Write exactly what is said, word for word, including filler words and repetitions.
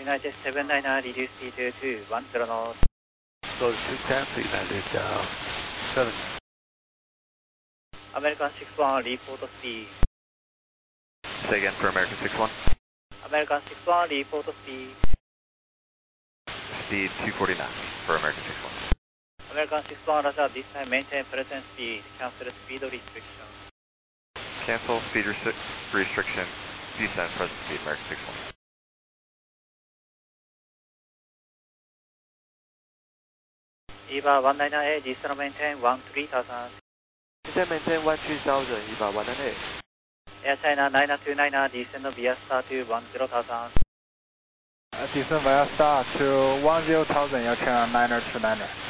United seven nine nine, reduce speed to two one zero knots. Go to two ten, please landed uh, seven. American six one, report speed. Say again for American six one. American six one, report speed. Speed two forty-nine for American six one. American six one, Roger, this time maintain present speed, cancel speed restriction. Cancel speed restri restriction, descend present speed, American six one. EVA one nine nine eight, descend maintain one three thousand. Descend maintain one three thousand, EVA one nine eight. Air China nine two nine, descend via star to one zero thousand. Uh, descend via star to one zero thousand, Air China nine two nine.